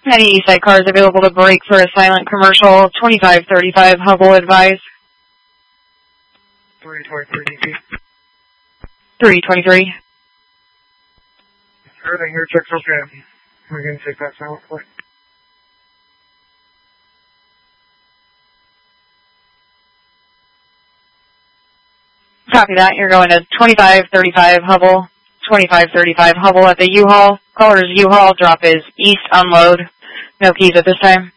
Any Eastside cars available to brake for a silent commercial, 2535 Hubble advise. 323 DC. 323. Everything here checks okay. We're going to take that silent flight. Copy that. You're going to 2535 Hubble. 2535 Hubble at the U-Haul. Caller's U-Haul. Drop is east unload. No keys at this time.